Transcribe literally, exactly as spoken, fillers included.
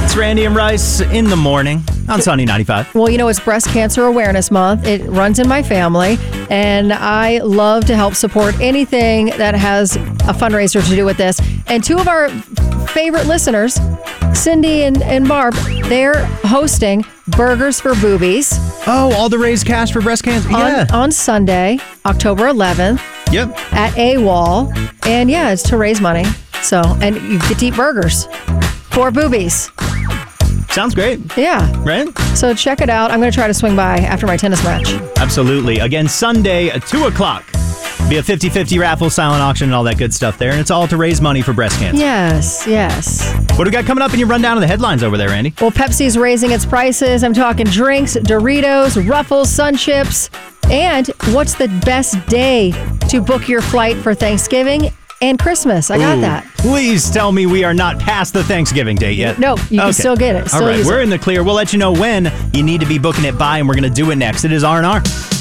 It's Randy and Rice in the morning on Sunny ninety-five. Well, you know, it's Breast Cancer Awareness Month. It runs in my family, and I love to help support anything that has a fundraiser to do with this. And two of our favorite listeners, Cindy and, and Barb, they're hosting Burgers for Boobies. Oh, all the raised cash for breast cancer? Yeah. On, on Sunday, October eleventh. Yep. At AWOL. And yeah, it's to raise money. So, and you get to eat burgers for boobies. Sounds great. Yeah. Right? So check it out. I'm going to try to swing by after my tennis match. Absolutely. Again, Sunday at two o'clock. Be a fifty-fifty raffle, silent auction, and all that good stuff there. And it's all to raise money for breast cancer. Yes, yes. What do we got coming up in your rundown of the headlines over there, Randy? Well, Pepsi's raising its prices. I'm talking drinks, Doritos, Ruffles, Sun Chips. And what's the best day to book your flight for Thanksgiving and Christmas? I got Ooh, that. Please tell me we are not past the Thanksgiving date yet. No, you can Okay. still get it. Still all right, use we're it. in the clear. We'll let you know when you need to be booking it by, and we're going to do it next. It is R and R.